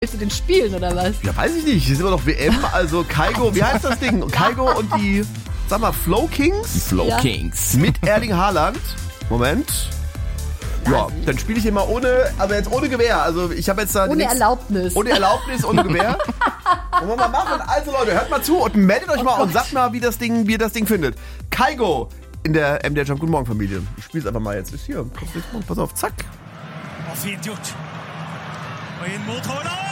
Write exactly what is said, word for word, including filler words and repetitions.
willst du den spielen, oder was? Ja, weiß ich nicht. Hier sind wir doch W M, also Kaigo, wie heißt das Ding? Kaigo und die, sag mal, Flow Kings? Die Flow Ja. Kings. Mit Erling Haaland. Moment. Ja, dann spiele ich hier mal ohne, aber jetzt ohne Gewehr. Also ich habe jetzt da Ohne nichts- Erlaubnis. Ohne Erlaubnis, ohne Gewehr. Wollen wir mal machen? Also Leute, hört mal zu und meldet euch Oh mal Gott. und sagt mal, wie das Ding, wie ihr das Ding findet. Kaigo in der M D R Jump Guten Morgen Familie. Ich spiele es einfach mal jetzt. Ist hier. Pass auf, zack. Og fint gjort. Og inn mot Haaland!